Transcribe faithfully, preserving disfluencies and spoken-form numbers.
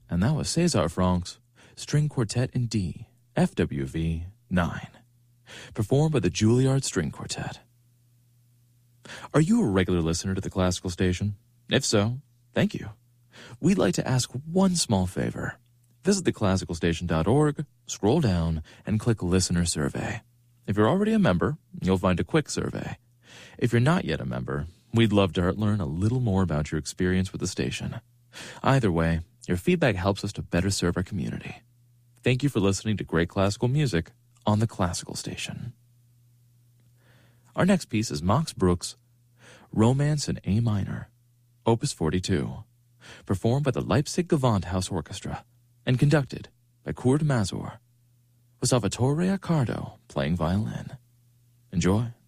And that was César Franck's String Quartet in D, F W V nine, performed by the Juilliard String Quartet. Are you a regular listener to the Classical Station? If so, thank you. We'd like to ask one small favor. Visit the classical station dot org, scroll down, and click Listener Survey. If you're already a member, you'll find a quick survey. If you're not yet a member, we'd love to learn a little more about your experience with the station. Either way, your feedback helps us to better serve our community. Thank you for listening to great classical music on the Classical Station. Our next piece is Max Bruch's Romance in A Minor, Opus forty-two, performed by the Leipzig Gewandhaus Orchestra and conducted by Kurt Masur, with Salvatore Accardo playing violin. Enjoy.